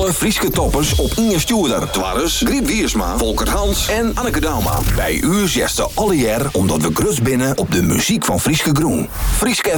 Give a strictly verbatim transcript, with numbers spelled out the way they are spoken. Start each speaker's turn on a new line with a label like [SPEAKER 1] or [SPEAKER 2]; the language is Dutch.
[SPEAKER 1] Alle Frieske toppers op Inge Stuurder. Twarres, Griet Wiersma, Volker Hans en Anneke Dauma. Bij u zesde alle jaar omdat we grut binnen op de muziek van Frieske Groen. Frieske